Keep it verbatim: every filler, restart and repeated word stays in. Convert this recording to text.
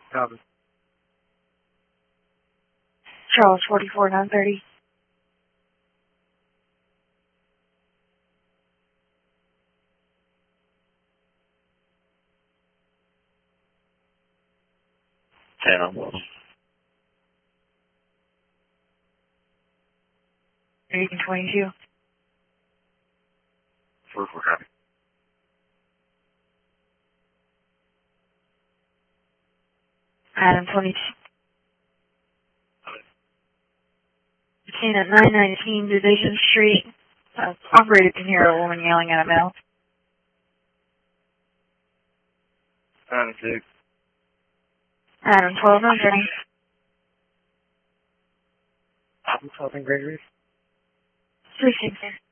Copy. Charles, forty-four nine thirty. ten on. Reading twenty-two. forty-four, copy. Adam twenty-two. Seen at nine nineteen Division Street. Uh, operator can hear a woman yelling at a male. Adam six. Adam twelve nine thirty. Adam twelve and Gregory. Three six.